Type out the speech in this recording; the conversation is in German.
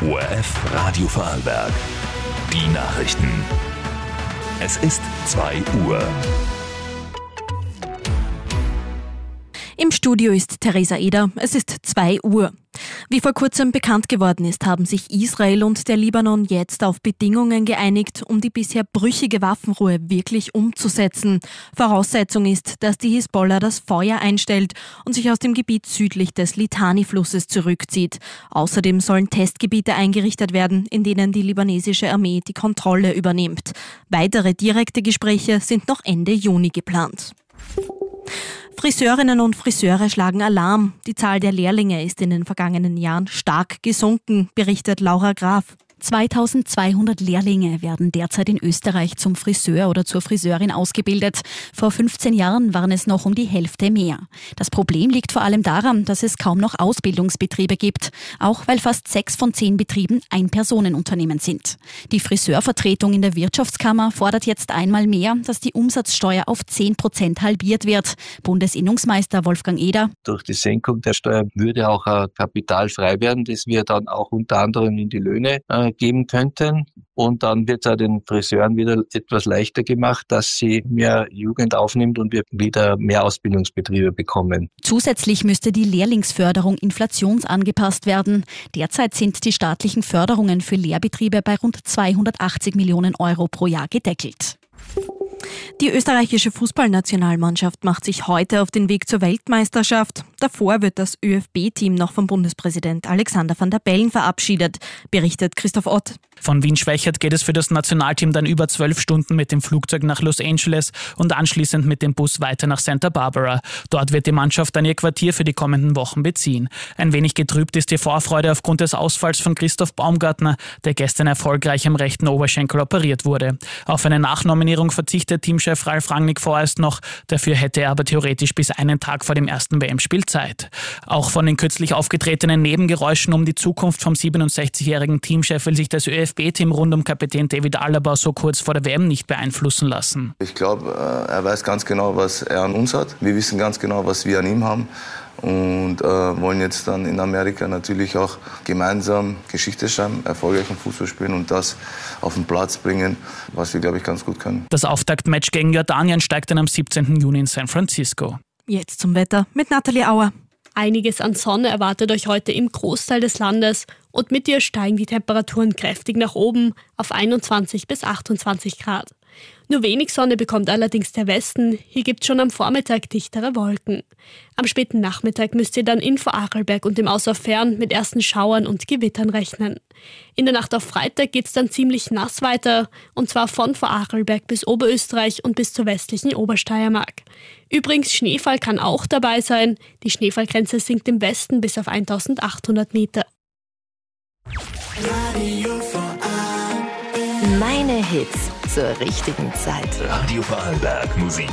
ORF Radio Vorarlberg. Die Nachrichten. Es ist 2 Uhr. Im Studio ist Theresa Eder. Es ist 2 Uhr. Wie vor kurzem bekannt geworden ist, haben sich Israel und der Libanon jetzt auf Bedingungen geeinigt, um die bisher brüchige Waffenruhe wirklich umzusetzen. Voraussetzung ist, dass die Hisbollah das Feuer einstellt und sich aus dem Gebiet südlich des Litani-Flusses zurückzieht. Außerdem sollen Testgebiete eingerichtet werden, in denen die libanesische Armee die Kontrolle übernimmt. Weitere direkte Gespräche sind noch Ende Juni geplant. Friseurinnen und Friseure schlagen Alarm. Die Zahl der Lehrlinge ist in den vergangenen Jahren stark gesunken, berichtet Laura Graf. 2200 Lehrlinge werden derzeit in Österreich zum Friseur oder zur Friseurin ausgebildet. Vor 15 Jahren waren es noch um die Hälfte mehr. Das Problem liegt vor allem daran, dass es kaum noch Ausbildungsbetriebe gibt, auch weil fast 6 von 10 Betrieben Ein-Personen-Unternehmen sind. Die Friseurvertretung in der Wirtschaftskammer fordert jetzt einmal mehr, dass die Umsatzsteuer auf 10% halbiert wird. Bundesinnungsmeister Wolfgang Eder: Durch die Senkung der Steuer würde auch Kapital frei werden, das wir dann auch unter anderem in die Löhne geben könnten. Und dann wird es auch den Friseuren wieder etwas leichter gemacht, dass sie mehr Jugend aufnimmt und wir wieder mehr Ausbildungsbetriebe bekommen. Zusätzlich müsste die Lehrlingsförderung inflationsangepasst werden. Derzeit sind die staatlichen Förderungen für Lehrbetriebe bei rund 280 Millionen Euro pro Jahr gedeckelt. Die österreichische Fußballnationalmannschaft macht sich heute auf den Weg zur Weltmeisterschaft. Davor wird das ÖFB-Team noch vom Bundespräsident Alexander Van der Bellen verabschiedet, berichtet Christoph Ott. Von Wien-Schwechat geht es für das Nationalteam dann über 12 Stunden mit dem Flugzeug nach Los Angeles und anschließend mit dem Bus weiter nach Santa Barbara. Dort wird die Mannschaft dann ihr Quartier für die kommenden Wochen beziehen. Ein wenig getrübt ist die Vorfreude aufgrund des Ausfalls von Christoph Baumgartner, der gestern erfolgreich am rechten Oberschenkel operiert wurde. Auf eine Nachnominierung verzichtet Teamchef Ralf Rangnick vorerst noch, dafür hätte er aber theoretisch bis einen Tag vor dem ersten WM-Spiel Zeit. Auch von den kürzlich aufgetretenen Nebengeräuschen um die Zukunft vom 67-jährigen Teamchef will sich das ÖFB-Team rund um Kapitän David Alaba so kurz vor der WM nicht beeinflussen lassen. Ich glaube, er weiß ganz genau, was er an uns hat. Wir wissen ganz genau, was wir an ihm haben. Und wollen jetzt dann in Amerika natürlich auch gemeinsam Geschichte schreiben, erfolgreichen Fußball spielen und das auf den Platz bringen, was wir, glaube ich, ganz gut können. Das Auftaktmatch gegen Jordanien steigt dann am 17. Juni in San Francisco. Jetzt zum Wetter mit Nathalie Auer. Einiges an Sonne erwartet euch heute im Großteil des Landes und mit ihr steigen die Temperaturen kräftig nach oben auf 21 bis 28 Grad. Nur wenig Sonne bekommt allerdings der Westen. Hier gibt es schon am Vormittag dichtere Wolken. Am späten Nachmittag müsst ihr dann in Vorarlberg und im Außerfern mit ersten Schauern und Gewittern rechnen. In der Nacht auf Freitag geht es dann ziemlich nass weiter, und zwar von Vorarlberg bis Oberösterreich und bis zur westlichen Obersteiermark. Übrigens, Schneefall kann auch dabei sein. Die Schneefallgrenze sinkt im Westen bis auf 1800 Meter. Meine Hits zur richtigen Zeit. Radio Vorarlberg Musik.